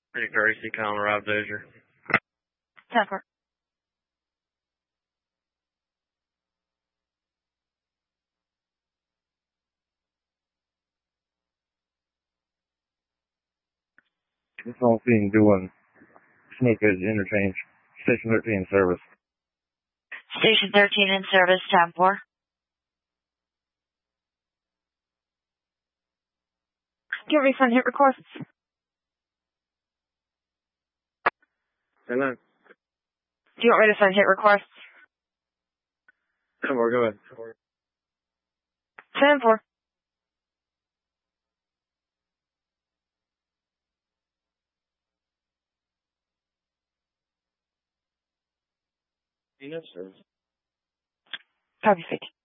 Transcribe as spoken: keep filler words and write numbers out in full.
Nick Gracie, calling Rob Dozier. ten four. This whole thing doing Sneakers Interchange, Station thirteen service. Station thirteen in service, ten four. Do you refund hit requests? Hello. Do you want me to send hit requests? Come on, go ahead. ten four. Yes, sir. Copy fifty.